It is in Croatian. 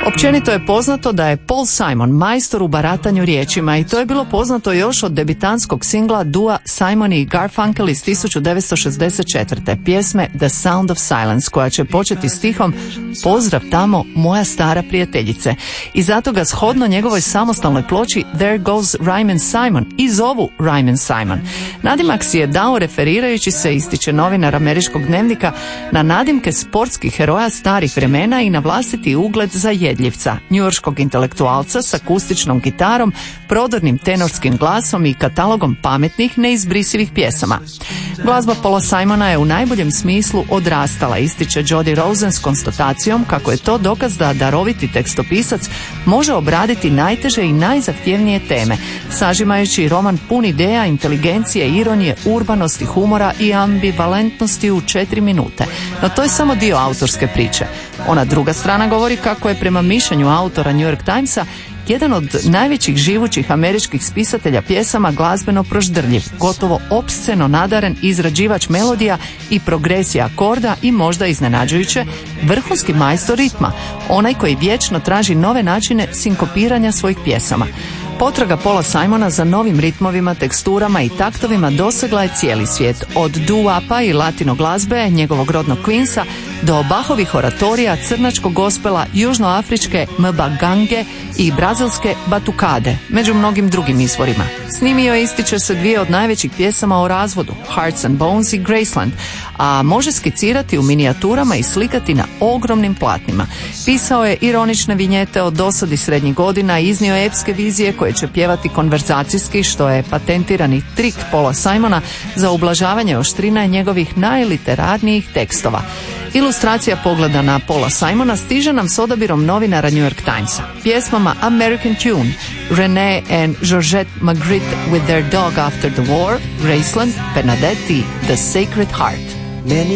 Općenito je poznato da je Paul Simon majstor u baratanju riječima i to je bilo poznato još od debitanskog singla dua Simon i Garfunkel iz 1964. pjesme The Sound of Silence, koja će početi stihom "Pozdrav tamo, moja stara prijateljice", i zato ga shodno njegovoj samostalnoj ploči There Goes Ryman Simon i zovu Ryman Simon. Nadimak si je dao referirajući se, ističe novinar američkog dnevnika, na nadimke sportskih heroja starih vremena i na vlastiti ugled za jedljivca, njujorškog intelektualca s akustičnom gitarom, prodornim tenorskim glasom i katalogom pametnih, neizbrisivih pjesama. Glazba Paula Simona je u najboljem smislu odrastala, ističe Jody Rosen s konstatacijom kako je to dokaz da daroviti tekstopisac može obraditi najteže i najzahtjevnije teme, sažimajući roman pun ideja, inteligencije, ironije, urbanosti, humora i ambivalentnosti u 4 minute. No to je samo dio autorske priče. Ona druga strana govori kako je prema mišljenju autora New York Timesa jedan od najvećih živućih američkih spisatelja pjesama glazbeno proždrljiv, gotovo opsceno nadaren izrađivač melodija i progresija akorda i možda iznenađujuće vrhunski majstor ritma, onaj koji vječno traži nove načine sinkopiranja svojih pjesama. Potraga Paula Simona za novim ritmovima, teksturama i taktovima dosegla je cijeli svijet, od doo-wapa i latino glazbe, njegovog rodnog Queensa, do Bachovih oratorija, crnačkog gospela, južnoafričke mbagange i brazilske batukade, među mnogim drugim izvorima. Snimio je, ističe se, 2 od najvećih pjesama o razvodu, Hearts and Bones i Graceland, a može skicirati u minijaturama i slikati na ogromnim platnima. Pisao je ironične vinjete o dosadi srednjih godina i iznio epske vizije koje će pjevati konverzacijski, što je patentirani trik Paula Simona za ublažavanje oštrina njegovih najliterarnijih tekstova. Ilustracija pogleda na Paula Simona stiže nam s odabirom novinara New York Timesa. Pjesmama American Tune, Renee and Georgette Magritte with Their Dog After the War, Graceland, Bernadette i The Sacred Heart.